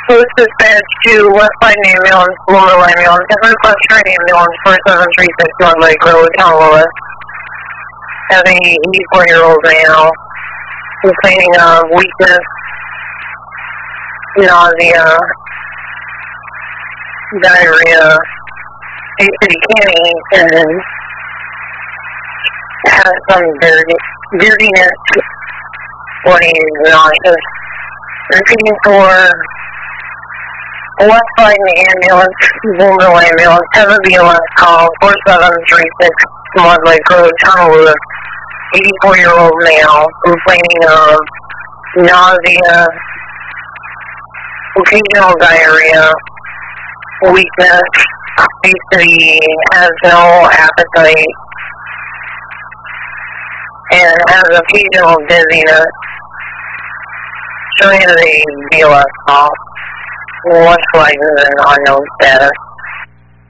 Post dispatch to Westside Ambulance, Louisville Ambulance. Have a request for an ambulance for 736 North Lake Road, Honolulu. Have a 84-year-old male complaining of weakness, nausea, diarrhea, acidity, and has some dirtiness when he's nauseous. Repeating for Westside Ambulance, Louisville Ambulance, have a BLS call 4736 Mud Lake Road, Honolulu. 84-year-old male complaining of nausea, occasional diarrhea, weakness, basically has no appetite, and has occasional dizziness. Showing the BLS call. What's like an unknown status.